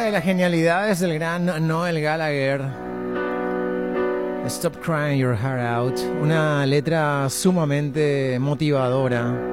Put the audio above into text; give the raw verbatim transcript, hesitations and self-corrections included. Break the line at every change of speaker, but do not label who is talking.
de las genialidades del gran Noel Gallagher. Stop Crying Your Heart Out. Una letra sumamente motivadora.